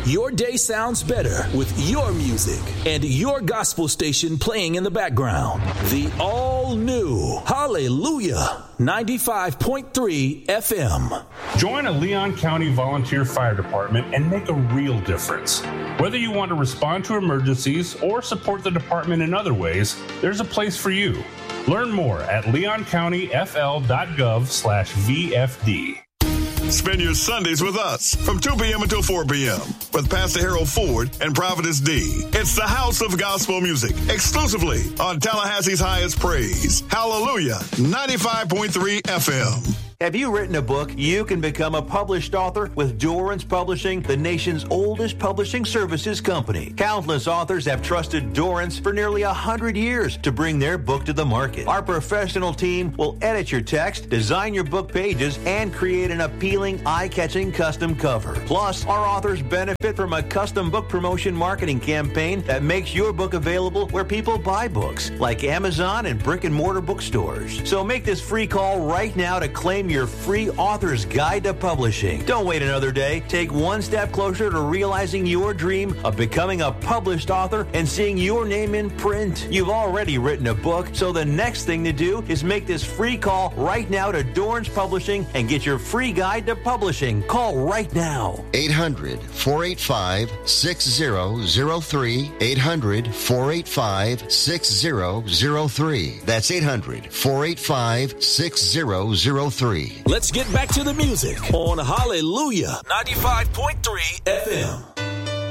Your day sounds better with your music and your gospel station playing in the background. The all-new Hallelujah 95.3 FM. Join a Leon County Volunteer Fire Department and make a real difference. Whether you want to respond to emergencies or support the department in other ways, there's a place for you. Learn more at leoncountyfl.gov/VFD. Spend your Sundays with us from 2 p.m. until 4 p.m. with Pastor Harold Ford and Prophetess D. It's the House of Gospel Music, exclusively on Tallahassee's highest praise. Hallelujah, 95.3 FM. Have you written a book? You can become a published author with Dorrance Publishing, the nation's oldest publishing services company. Countless authors have trusted Dorrance for nearly 100 years to bring their book to the market. Our professional team will edit your text, design your book pages, and create an appealing, eye-catching custom cover. Plus, our authors benefit from a custom book promotion marketing campaign that makes your book available where people buy books, like Amazon and brick-and-mortar bookstores. So make this free call right now to claim your free author's guide to publishing. Don't wait another day. Take one step closer to realizing your dream of becoming a published author and seeing your name in print. You've already written a book, so the next thing to do is make this free call right now to Dorrance Publishing and get your free guide to publishing. Call right now. 800-485-6003. 800-485-6003. That's 800-485-6003. Let's get back to the music on Hallelujah 95.3 FM.